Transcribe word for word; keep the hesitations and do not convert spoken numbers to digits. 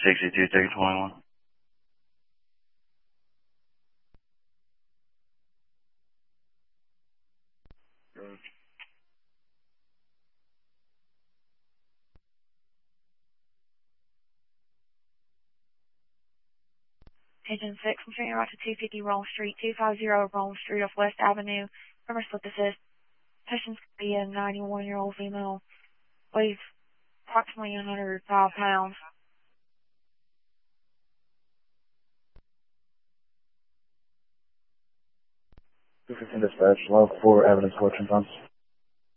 sixty-two, thirty, twenty-one. Agent six, I'm turning right to two fifty Rome Street, two fifty Rome Street off West Avenue. Remember slip assist. Patient's could be a ninety-one-year-old female. Weighs approximately one hundred five pounds. two fifteen dispatch, level four evidence collection funds.